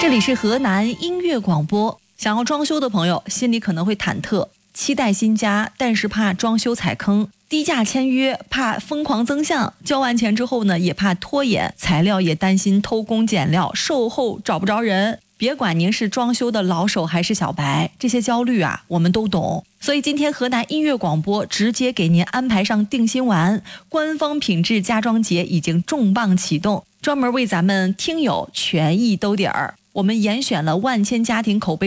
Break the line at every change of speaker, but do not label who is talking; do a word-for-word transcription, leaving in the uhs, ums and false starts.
这里是河南音乐广播。想要装修的朋友心里可能会忐忑，期待新家，但是怕装修踩坑，低价签约怕疯狂增项，交完钱之后呢也怕拖延，材料也担心偷工减料，售后找不着人。别管您是装修的老手还是小白，这些焦虑啊我们都懂。所以今天河南音乐广播直接给您安排上定心丸，官方品质家装节已经重磅启动，专门为咱们听友权益兜底儿。我们严选了万千家庭口碑